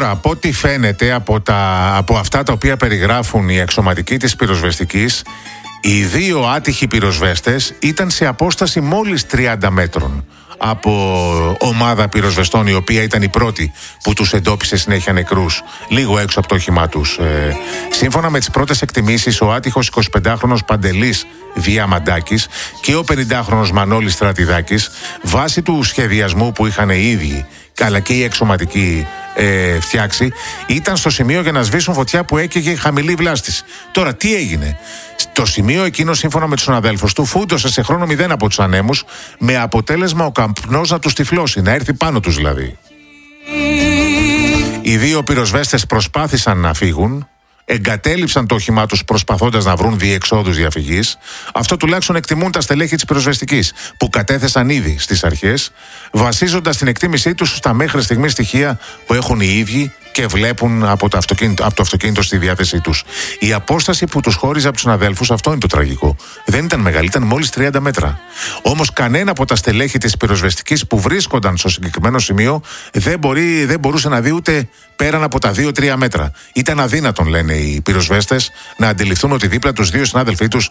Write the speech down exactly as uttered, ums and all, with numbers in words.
Τώρα, από ό,τι φαίνεται από, τα, από αυτά τα οποία περιγράφουν οι αξιωματικοί της πυροσβεστικής, οι δύο άτυχοι πυροσβέστες ήταν σε απόσταση μόλις τριάντα μέτρων από ομάδα πυροσβεστών, η οποία ήταν η πρώτη που τους εντόπισε συνέχεια νεκρούς λίγο έξω από το όχημά τους. Ε, σύμφωνα με τις πρώτες εκτιμήσεις, ο άτυχος εικοσιπεντάχρονος Παντελής Διαμαντάκης και ο πενηντάχρονος Μανώλης Στρατιδάκης, βάσει του σχεδιασμού που είχαν οι ίδιοι αλλά και οι εξωματικοί ε, φτιάξει, ήταν στο σημείο για να σβήσουν φωτιά που έκαιγε χαμηλή βλάστηση. Τώρα, τι έγινε? Στο σημείο εκείνο, σύμφωνα με τους συναδέλφους του, φούντωσε σε χρόνο μηδέν από τους ανέμους, με αποτέλεσμα ο καπνός να τους τυφλώσει, να έρθει πάνω τους δηλαδή. Οι δύο πυροσβέστες προσπάθησαν να φύγουν, εγκατέλειψαν το όχημά τους προσπαθώντας να βρουν διεξόδους διαφυγής. Αυτό τουλάχιστον εκτιμούν τα στελέχη της πυροσβεστικής, που κατέθεσαν ήδη στις αρχές, βασίζοντας την εκτίμησή τους στα μέχρι στιγμής στοιχεία που έχουν οι ίδιοι και βλέπουν από το αυτοκίνητο, από το αυτοκίνητο στη διάθεσή τους. Η απόσταση που τους χώριζε από τους συναδέλφους, αυτό είναι το τραγικό. Δεν ήταν μεγάλη, ήταν μόλις τριάντα μέτρα. Όμως κανένα από τα στελέχη της πυροσβεστικής που βρίσκονταν στο συγκεκριμένο σημείο δεν, μπορεί, δεν μπορούσε να δει ούτε πέραν από τα δύο τρία μέτρα. Ήταν αδύνατον, λένε οι πυροσβέστες, να αντιληφθούν ότι δίπλα τους δύο συνάδελφοί τους